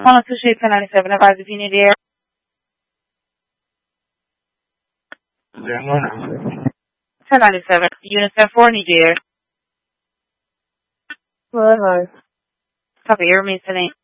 102 1097, advise if you need air. 1097, unit 10-4, need air. Hi. Copy, air remains 10-8.